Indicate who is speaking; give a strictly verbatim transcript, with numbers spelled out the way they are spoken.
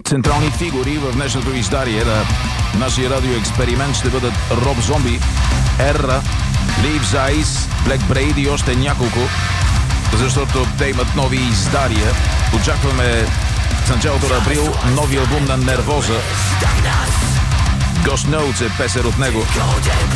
Speaker 1: Централни фигури в днешното издарие на нашия радиоексперимент ще бъдат Роб Зомби, Ерра, Leaves Eyes, Black Braid и още няколко, защото те имат нови издария. Очакваме в началото на април нови албум на Нервоза. Ghost Notes е песен от него.